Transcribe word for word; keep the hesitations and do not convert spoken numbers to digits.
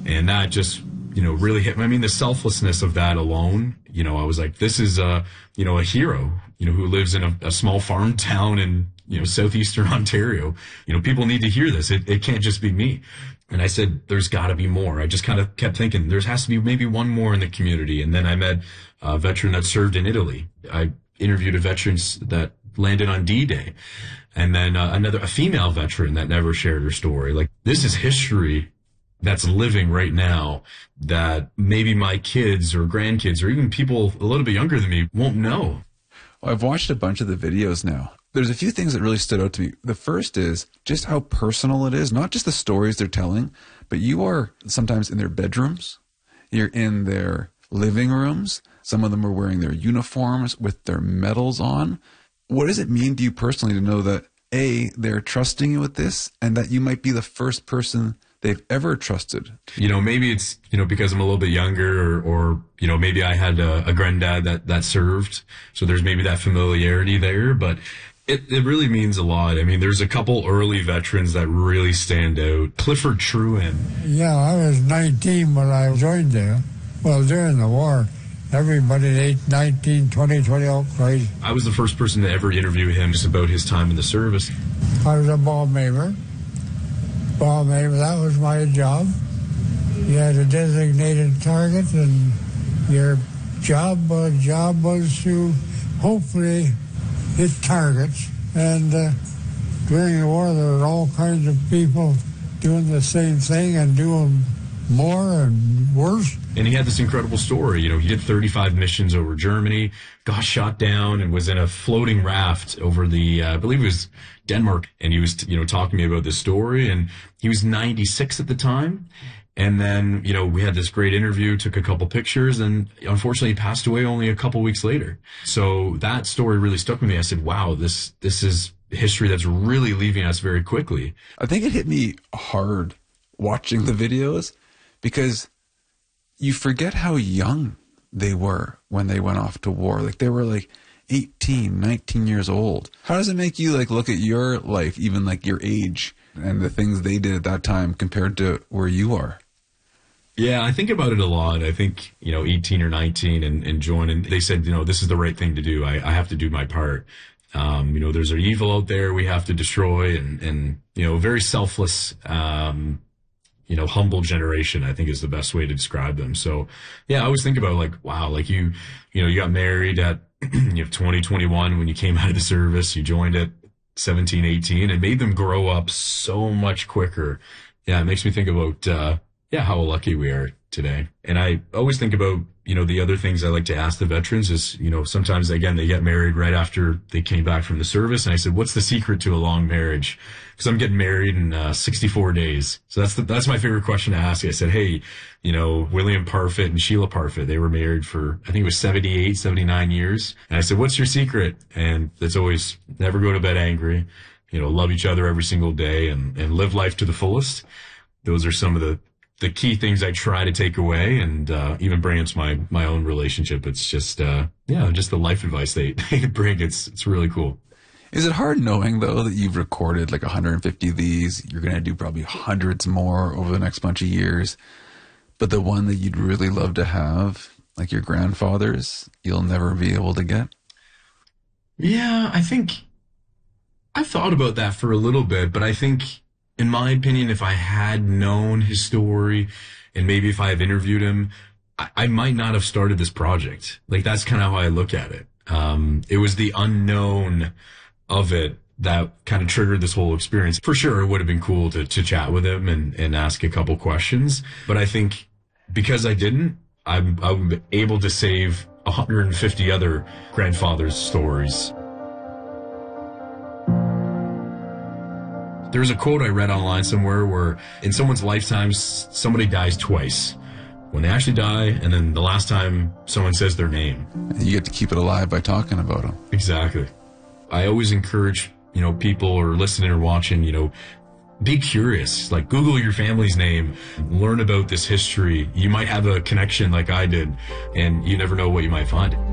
And that just, you know, really hit me. I mean, the selflessness of that alone, you know, I was like, this is a, you know, a hero, you know, who lives in a, a small farm town in, you know, southeastern Ontario. You know, people need to hear this. It, it can't just be me. And I said, there's got to be more. I just kind of kept thinking there has to be maybe one more in the community. And then I met a veteran that served in Italy. I interviewed a veteran that landed on D-Day. And then uh, another, a female veteran that never shared her story. Like, this is history that's living right now that maybe my kids or grandkids or even people a little bit younger than me won't know. Well, I've watched a bunch of the videos now. There's a few things that really stood out to me. The first is just how personal it is, not just the stories they're telling, but you are sometimes in their bedrooms. You're in their living rooms. Some of them are wearing their uniforms with their medals on. What does it mean to you personally to know that, A, they're trusting you with this and that you might be the first person they've ever trusted? You know, maybe it's, you know, because I'm a little bit younger or, or you know, maybe I had a, a granddad that, that served. So there's maybe that familiarity there, but it, it really means a lot. I mean, there's a couple early veterans that really stand out. Clifford Trewin. Yeah, I was nineteen when I joined there. Well, during the war, everybody eight, nineteen, twenty, twenty, oh, crazy. I was the first person to ever interview him just about his time in the service. I was a ball maver. Ball maver, that was my job. You had a designated target, and your job, uh, job was to hopefully hit targets. And uh, during the war, there were all kinds of people doing the same thing and doing more and worse. And he had this incredible story. You know, he did thirty-five missions over Germany, got shot down, and was in a floating raft over the, uh, I believe it was Denmark. And he was, you know, talking to me about this story. And he was ninety-six at the time. And then, you know, we had this great interview, took a couple pictures, and unfortunately he passed away only a couple weeks later. So that story really stuck with me. I said, wow, this, this is history that's really leaving us very quickly. I think it hit me hard watching the videos because you forget how young they were when they went off to war. Like, they were like eighteen, nineteen years old. How does it make you like look at your life, even like your age and the things they did at that time compared to where you are? Yeah, I think about it a lot. I think, you know, eighteen or nineteen and, and joining, they said, you know, this is the right thing to do. I, I have to do my part. Um, you know, there's an evil out there we have to destroy, and, and, you know, very selfless, um, you know, humble generation, I think is the best way to describe them. So yeah, I always think about like, wow, like you, you know, you got married at, you know, twenty, twenty-one when you came out of the service, you joined at seventeen, eighteen, and made them grow up so much quicker. Yeah, it makes me think about, uh, yeah, how lucky we are today. And I always think about, you know, the other things I like to ask the veterans is, you know, sometimes, again, they get married right after they came back from the service. And I said, what's the secret to a long marriage? Because I'm getting married in uh, sixty-four days. So that's the, that's my favorite question to ask. I said, hey, you know, William Parfit and Sheila Parfit, they were married for, I think it was seventy-eight, seventy-nine years. And I said, what's your secret? And it's always never go to bed angry, you know, love each other every single day, and, and live life to the fullest. Those are some of the the key things I try to take away, and uh, even bring into my, my own relationship. It's just, uh, yeah, just the life advice they, they bring. It's, it's really cool. Is it hard knowing, though, that you've recorded like one hundred fifty of these? You're going to do probably hundreds more over the next bunch of years. But the one that you'd really love to have, like your grandfather's, you'll never be able to get? Yeah, I think I've thought about that for a little bit, but I think, in my opinion, if I had known his story, and maybe if I have interviewed him, I, I might not have started this project. Like, that's kind of how I look at it. Um, it was the unknown of it that kind of triggered this whole experience. For sure, it would have been cool to, to chat with him and, and ask a couple questions. But I think because I didn't, I'm, I'm able to save one hundred fifty other grandfathers' stories. There's a quote I read online somewhere where in someone's lifetime, somebody dies twice. When they actually die, and then the last time someone says their name. You get to keep it alive by talking about them. Exactly. I always encourage, you know, people or listening or watching, you know, be curious. Like, Google your family's name, learn about this history. You might have a connection like I did, and you never know what you might find.